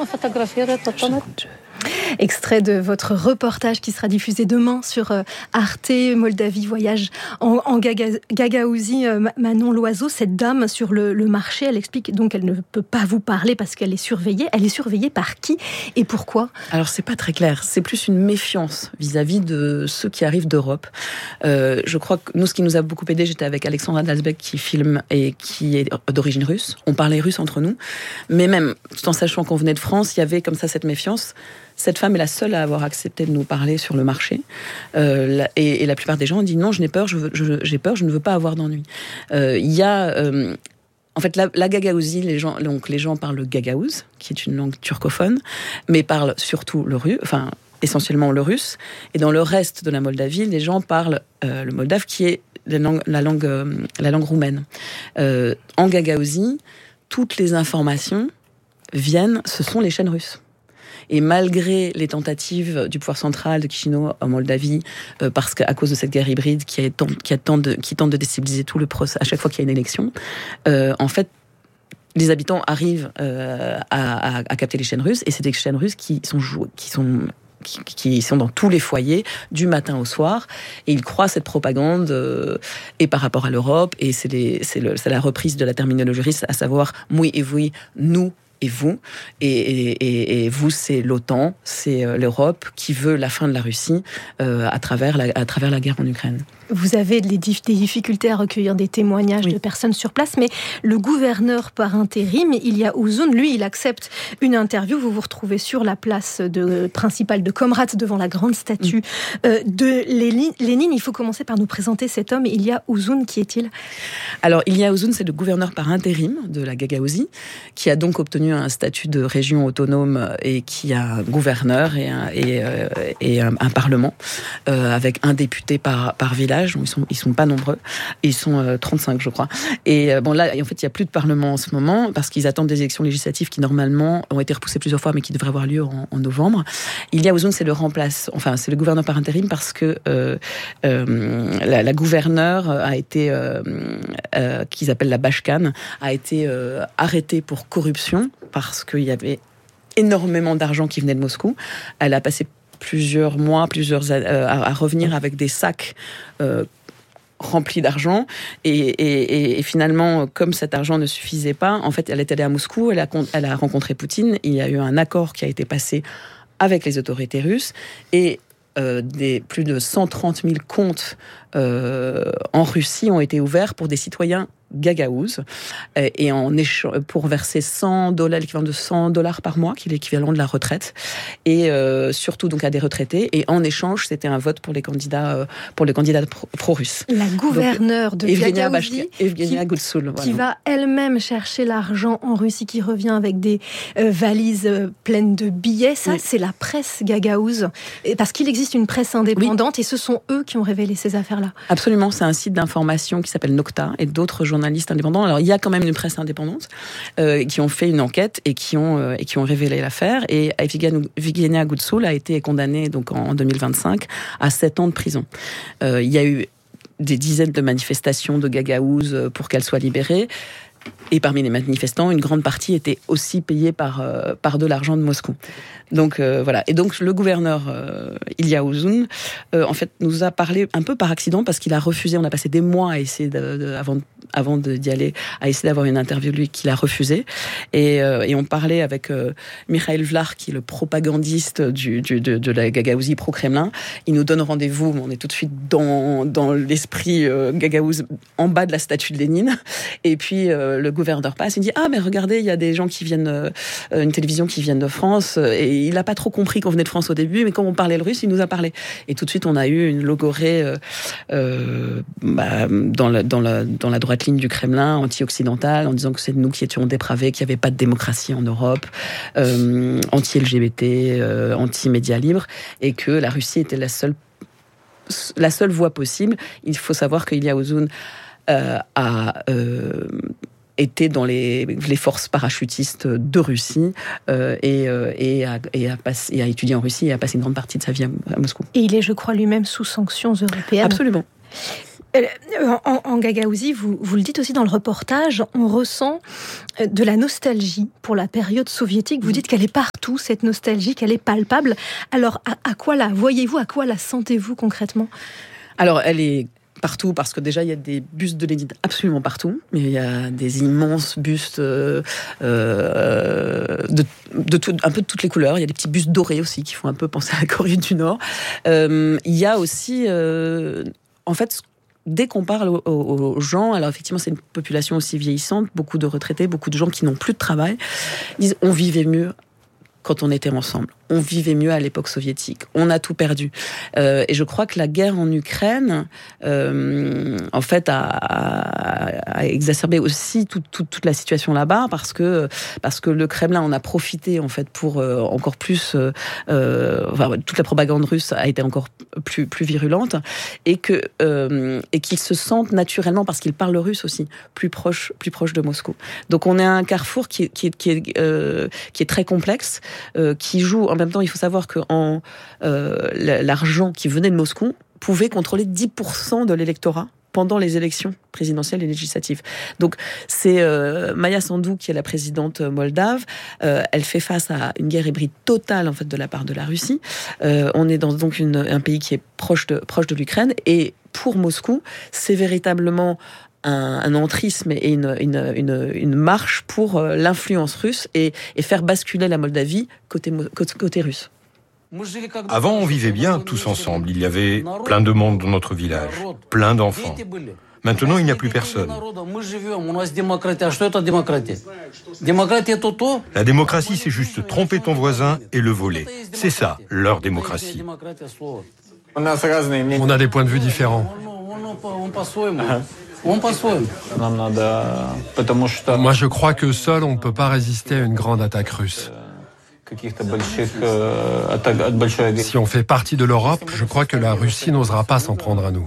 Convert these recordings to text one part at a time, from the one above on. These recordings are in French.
Extrait de votre reportage qui sera diffusé demain sur Arte, Moldavie, voyage en Gagaouzie. Manon Loiseau, cette dame sur le marché, elle explique donc qu'elle ne peut pas vous parler parce qu'elle est surveillée. Elle est surveillée par qui et pourquoi ? Alors c'est pas très clair, c'est plus une méfiance vis-à-vis de ceux qui arrivent d'Europe. Je crois que nous, ce qui nous a beaucoup aidé, j'étais avec Alexandra Dalsbeck qui filme et qui est d'origine russe. On parlait russe entre nous, mais même tout en sachant qu'on venait de France, il y avait comme ça cette méfiance. Cette femme est la seule à avoir accepté de nous parler sur le marché. Et la plupart des gens ont dit non, j'ai peur, je ne veux pas avoir d'ennui. Il y a... en fait, la Gagaouzie, les gens parlent le gagaouz, qui est une langue turcophone, mais parlent surtout le russe, enfin, essentiellement le russe. Et dans le reste de la Moldavie, les gens parlent le moldave, qui est la langue roumaine. En Gagaouzie, toutes les informations ce sont les chaînes russes. Et malgré les tentatives du pouvoir central de Chisinau en Moldavie, parce qu'à cause de cette guerre hybride qui tente de déstabiliser tout le procès à chaque fois qu'il y a une élection, en fait, les habitants arrivent à capter les chaînes russes, et c'est des chaînes russes qui sont dans tous les foyers du matin au soir, et ils croient cette propagande et par rapport à l'Europe, et c'est la reprise de la terminologie russe, à savoir moi et vous, nous et vous, et vous, c'est l'OTAN, c'est l'Europe qui veut la fin de la Russie à travers la guerre en Ukraine. Vous avez des difficultés à recueillir des témoignages de personnes sur place, mais le gouverneur par intérim, Ilya Uzun, lui, il accepte une interview. Vous vous retrouvez sur la place principale de Comrat, devant la grande statue de Lénine. Il faut commencer par nous présenter cet homme, Ilya Uzun. Qui est-il ? Alors, Ilya Uzun, c'est le gouverneur par intérim de la Gagaouzie, qui a donc obtenu un statut de région autonome et qui a un gouverneur et un parlement, avec un député par village. Ils sont pas nombreux. Ils sont 35, je crois. Et bon, là, en fait, il n'y a plus de parlement en ce moment parce qu'ils attendent des élections législatives qui, normalement, ont été repoussées plusieurs fois, mais qui devraient avoir lieu en novembre. Ilya Uzun, c'est le gouverneur par intérim parce que la gouverneure a été, qu'ils appellent la Bashkan, a été arrêtée pour corruption parce qu'il y avait énormément d'argent qui venait de Moscou. Elle a passé plusieurs mois, à revenir avec des sacs remplis d'argent, et finalement, comme cet argent ne suffisait pas, en fait, elle est allée à Moscou, elle a rencontré Poutine, il y a eu un accord qui a été passé avec les autorités russes, et plus de 130 000 comptes en Russie ont été ouverts pour des citoyens gagaouze, et pour verser $100, l'équivalent de $100 par mois, qui est l'équivalent de la retraite, et surtout donc à des retraités. Et en échange, c'était un vote pour les candidats pro-russes. La gouverneure de Gagaouzie, Evgenia Goutsoul, qui va elle-même chercher l'argent en Russie, qui revient avec des valises pleines de billets. Ça, c'est la presse gagaouze, parce qu'il existe une presse indépendante, et ce sont eux qui ont révélé ces affaires-là. Absolument, c'est un site d'information qui s'appelle Nokta, et d'autres journalistes indépendants. Alors, il y a quand même une presse indépendante qui ont fait une enquête et qui ont révélé l'affaire. Et Evgenia Goutsoul a été condamnée donc en 2025 à 7 ans de prison. Il y a eu des dizaines de manifestations de Gagaouze pour qu'elle soit libérée. Et parmi les manifestants, une grande partie était aussi payée par de l'argent de Moscou. Donc voilà. Et donc le gouverneur Ilya Uzun, en fait, nous a parlé un peu par accident parce qu'il a refusé. On a passé des mois à essayer avant d'y aller, à essayer d'avoir une interview lui, qu'il a refusé. Et on parlait avec Mikhail Vlar, qui est le propagandiste de la Gagaouzie pro-Kremlin. Il nous donne rendez-vous. On est tout de suite dans l'esprit gagaouze, en bas de la statue de Lénine. Et puis le gouverneur passe, il dit mais regardez, il y a des gens qui viennent, une télévision qui viennent de France, et il n'a pas trop compris qu'on venait de France au début, mais quand on parlait le russe, il nous a parlé. Et tout de suite, on a eu une logorée dans la droite ligne du Kremlin, anti-occidentale, en disant que c'est nous qui étions dépravés, qu'il n'y avait pas de démocratie en Europe, anti-LGBT, anti-médias libres, et que la Russie était la seule voie possible. Il faut savoir qu'Ilya Uzun a été dans les forces parachutistes de Russie et a étudié en Russie et a passé une grande partie de sa vie à Moscou. Et il est, je crois, lui-même sous sanctions européennes. Absolument. En Gagaouzie, vous le dites aussi dans le reportage, on ressent de la nostalgie pour la période soviétique. Vous dites qu'elle est partout, cette nostalgie, qu'elle est palpable. Alors, à quoi la voyez-vous, à quoi la sentez-vous concrètement ? Alors, elle est partout, parce que déjà, il y a des bustes de Lénine absolument partout. Il y a des immenses bustes un peu de toutes les couleurs. Il y a des petits bustes dorés aussi, qui font un peu penser à la Corée du Nord. Il y a aussi, en fait, dès qu'on parle aux gens, alors effectivement c'est une population aussi vieillissante, beaucoup de retraités, beaucoup de gens qui n'ont plus de travail, ils disent on vivait mieux quand on était ensemble. On vivait mieux à l'époque soviétique. On a tout perdu. Et je crois que la guerre en Ukraine, en fait, a exacerbé aussi toute la situation là-bas, parce que le Kremlin en a profité, en fait, pour encore plus... toute la propagande russe a été encore plus virulente, et qu'ils se sentent naturellement, parce qu'ils parlent le russe aussi, plus proche de Moscou. Donc on est à un carrefour qui est très complexe, qui joue... En même temps, il faut savoir que l'argent qui venait de Moscou pouvait contrôler 10% de l'électorat pendant les élections présidentielles et législatives. Donc, c'est Maya Sandu, qui est la présidente moldave. Elle fait face à une guerre hybride totale, en fait, de la part de la Russie. On est dans donc un pays qui est proche de l'Ukraine. Et pour Moscou, c'est véritablement un entrisme et une marche pour l'influence russe et faire basculer la Moldavie côté russe. Avant, on vivait bien tous ensemble. Il y avait plein de monde dans notre village, plein d'enfants. Maintenant, il n'y a plus personne. La démocratie, c'est juste tromper ton voisin et le voler. C'est ça, leur démocratie. On a des points de vue différents. Moi, je crois que seul, on ne peut pas résister à une grande attaque russe. Si on fait partie de l'Europe, je crois que la Russie n'osera pas s'en prendre à nous.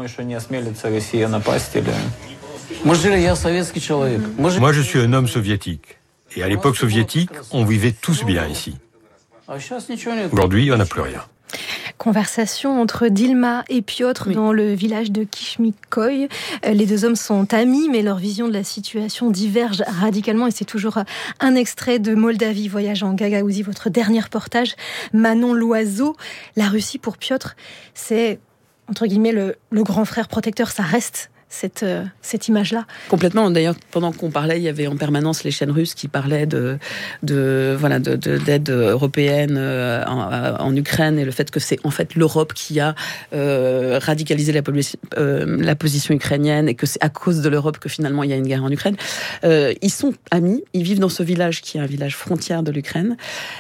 Moi, je suis un homme soviétique. Et à l'époque soviétique, on vivait tous bien ici. Aujourd'hui, il n'y en a plus rien. Conversation entre Dilma et Piotr dans le village de Kishmikoï. Les deux hommes sont amis, mais leur vision de la situation diverge radicalement, et c'est toujours un extrait de Moldavie, voyage en Gagaouzie, votre dernier reportage, Manon Loiseau. La Russie, pour Piotr, c'est, entre guillemets, le grand frère protecteur, ça reste cette image-là. Complètement. D'ailleurs, pendant qu'on parlait, il y avait en permanence les chaînes russes qui parlaient d'aide européenne en Ukraine, et le fait que c'est en fait l'Europe qui a radicalisé la position ukrainienne, et que c'est à cause de l'Europe que finalement il y a une guerre en Ukraine. Ils sont amis, ils vivent dans ce village qui est un village frontière de l'Ukraine.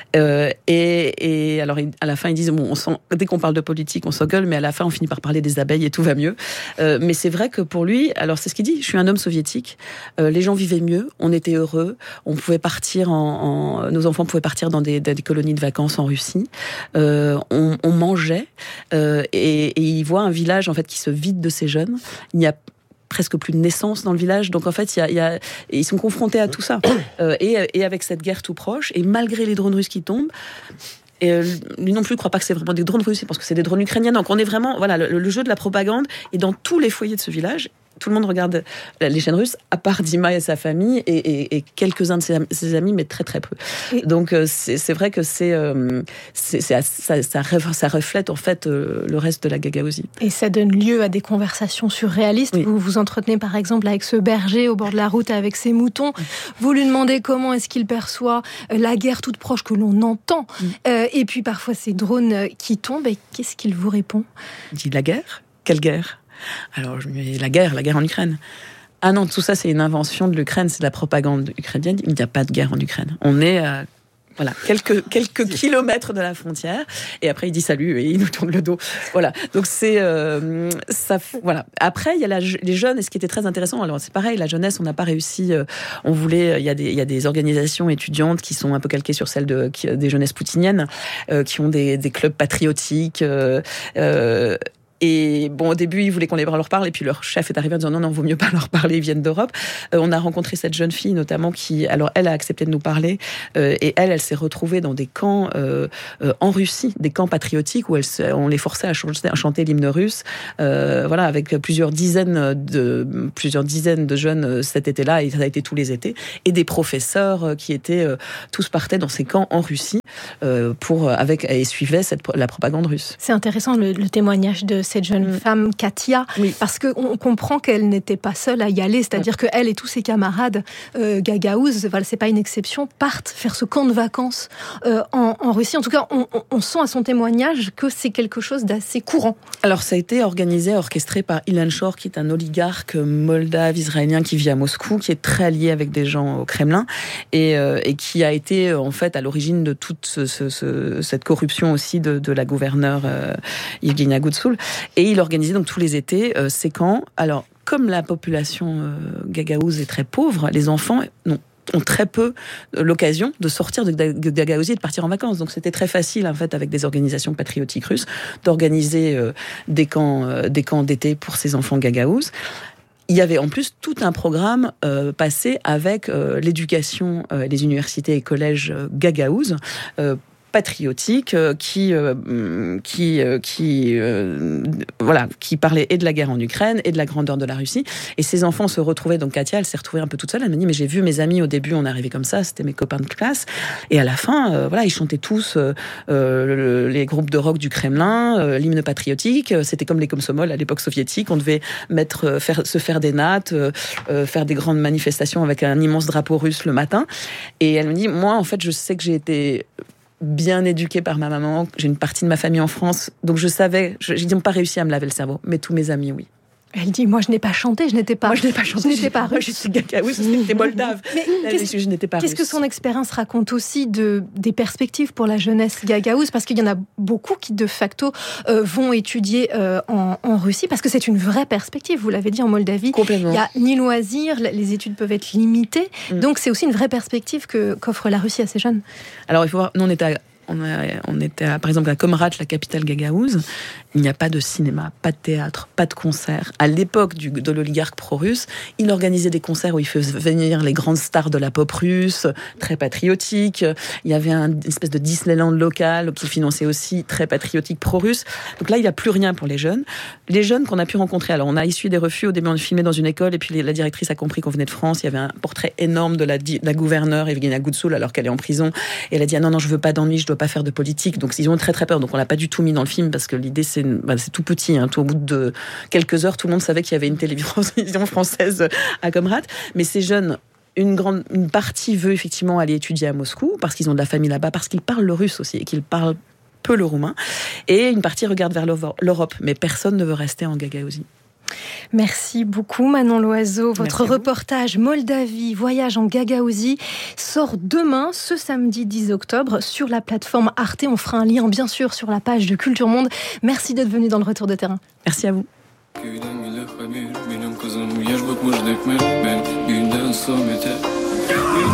Et alors, à la fin, ils disent, dès qu'on parle de politique, on s'engueule, mais à la fin, on finit par parler des abeilles et tout va mieux. Mais c'est vrai que pour lui, alors c'est ce qu'il dit, je suis un homme soviétique, les gens vivaient mieux, on était heureux, on pouvait partir nos enfants pouvaient partir dans des colonies de vacances en Russie, on mangeait, et il voit un village en fait qui se vide de ses jeunes. Il n'y a presque plus de naissance dans le village, donc en fait ils sont confrontés à tout ça, et avec cette guerre tout proche, et malgré les drones russes qui tombent. Et lui non plus ne croit pas que c'est vraiment des drones russes, parce que c'est des drones ukrainiens. Donc on est vraiment, voilà, le jeu de la propagande est dans tous les foyers de ce village. Tout le monde regarde les chaînes russes, à part Dima et sa famille, et quelques-uns de ses amis, mais très très peu. Donc c'est vrai que ça reflète en fait le reste de la Gagaouzie. Et ça donne lieu à des conversations surréalistes. Oui. Vous vous entretenez par exemple avec ce berger au bord de la route avec ses moutons. Vous lui demandez comment est-ce qu'il perçoit la guerre toute proche que l'on entend. Et puis parfois ces drones qui tombent. Et qu'est-ce qu'il vous répond ? Il dit la guerre ? Quelle guerre ? Alors, je me dis, la guerre en Ukraine. Ah non, tout ça, c'est une invention de l'Ukraine, c'est de la propagande ukrainienne. Il n'y a pas de guerre en Ukraine. On est à quelques kilomètres de la frontière. Et après, il dit salut et il nous tourne le dos. Voilà. Donc, c'est ça. Voilà. Après, il y a les jeunes, et ce qui était très intéressant, alors c'est pareil, la jeunesse, on n'a pas réussi. On voulait. Il y a des organisations étudiantes qui sont un peu calquées sur celles des jeunesses poutiniennes, qui ont des clubs patriotiques. Et bon, au début, ils voulaient qu'on leur parle, et puis leur chef est arrivé en disant non, vaut mieux pas leur parler, ils viennent d'Europe. On a rencontré cette jeune fille notamment qui, alors elle a accepté de nous parler, et elle s'est retrouvée dans des camps en Russie, des camps patriotiques où on les forçait à chanter l'hymne russe, voilà, avec plusieurs dizaines de jeunes cet été-là, et ça a été tous les étés, et des professeurs qui étaient tous partaient dans ces camps en Russie et suivaient la propagande russe. C'est intéressant le témoignage de cette jeune femme, Katia, parce qu'on comprend qu'elle n'était pas seule à y aller, c'est-à-dire qu'elle et tous ses camarades Gagaouz, voilà, c'est pas une exception, partent faire ce camp de vacances en Russie. En tout cas, on sent à son témoignage que c'est quelque chose d'assez courant. Alors, ça a été orchestré par Ilan Shor, qui est un oligarque moldave israélien qui vit à Moscou, qui est très lié avec des gens au Kremlin, et qui a été en fait à l'origine de toute cette corruption aussi de la gouverneure Evgenia Goutsoul. Et il organisait donc tous les étés ces camps. Alors, comme la population gagaouze est très pauvre, les enfants ont très peu l'occasion de sortir de Gagaouzie et de partir en vacances. Donc c'était très facile, en fait, avec des organisations patriotiques russes, d'organiser des camps d'été pour ces enfants gagaouzes. Il y avait en plus tout un programme passé avec l'éducation, les universités et collèges gagaouzes, patriotique qui parlait et de la guerre en Ukraine et de la grandeur de la Russie. Et ces enfants se retrouvaient, donc Katia, elle s'est retrouvée un peu toute seule. Elle me dit, mais j'ai vu mes amis au début, on arrivait comme ça, c'était mes copains de classe. Et à la fin, ils chantaient tous les groupes de rock du Kremlin, l'hymne patriotique. C'était comme les Komsomol à l'époque soviétique. On devait se faire des nattes, faire des grandes manifestations avec un immense drapeau russe le matin. Et elle me dit, moi, en fait, je sais que j'ai été bien éduquée par ma maman, j'ai une partie de ma famille en France, donc je savais, ils n'ont pas réussi à me laver le cerveau, mais tous mes amis, oui. Elle dit, moi je n'ai pas chanté, je n'étais pas russe. Moi je suis gagaouze, c'était moldave. Mais je n'étais pas qu'est-ce que son expérience raconte aussi des perspectives pour la jeunesse gagaouze, parce qu'il y en a beaucoup qui de facto vont étudier en Russie, parce que c'est une vraie perspective, vous l'avez dit, en Moldavie. Complètement. Il n'y a ni loisirs, les études peuvent être limitées, donc c'est aussi une vraie perspective qu'offre la Russie à ces jeunes. Alors il faut voir, nous on était par exemple à Comrat, la capitale gagaouze. Il n'y a pas de cinéma, pas de théâtre, pas de concert. À l'époque de l'oligarque pro-russe, il organisait des concerts où il faisait venir les grandes stars de la pop russe, très patriotiques. Il y avait une espèce de Disneyland local qu'il finançait aussi, très patriotique pro-russe. Donc là, il n'y a plus rien pour les jeunes. Les jeunes qu'on a pu rencontrer, alors on a essuyé des refus. Au début, on filmait dans une école et puis la directrice a compris qu'on venait de France. Il y avait un portrait énorme de la gouverneure Evgenia Goutsoul alors qu'elle est en prison. Et elle a dit, non, je veux pas d'ennui, je dois pas faire de politique. Donc ils ont très très peur. Donc on l'a pas du tout mis dans le film parce que l'idée c'est tout petit. Tout au bout de quelques heures, tout le monde savait qu'il y avait une télévision française à Comrat. Mais ces jeunes, une partie veut effectivement aller étudier à Moscou parce qu'ils ont de la famille là-bas, parce qu'ils parlent le russe aussi et qu'ils parlent peu le roumain. Et une partie regarde vers l'Europe. Mais personne ne veut rester en Gagaouzie. Merci beaucoup Manon Loiseau. Votre reportage Moldavie, voyage en Gagaouzie sort demain, ce samedi 10 octobre, sur la plateforme Arte. On fera un lien bien sûr sur la page de Culture Monde. Merci d'être venu dans le Retour de terrain. Merci à vous.